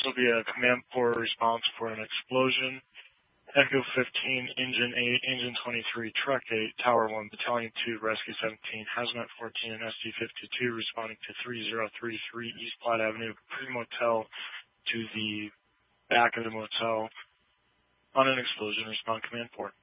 will be a command port response for an explosion. Echo 15, Engine 8, Engine 23, Truck 8, Tower 1, Battalion 2, Rescue 17, Hazmat 14, and SD-52 responding to 3033 East Platte Avenue, pre-motel to the back of the motel on an explosion. Respond command port.